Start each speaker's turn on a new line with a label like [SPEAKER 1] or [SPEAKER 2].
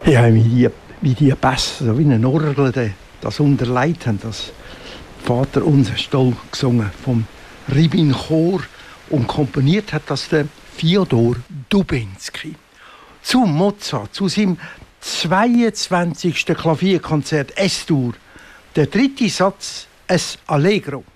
[SPEAKER 1] Ja, wie die Bässe, so wie eine Orgel, das unterlegt haben, das Vater unser Stoll gesungen vom Ribin-Chor, und komponiert hat das der Fjodor Dubensky. Zu Mozart, zu seinem 22. Klavierkonzert S-Dur, der dritte Satz, es Allegro.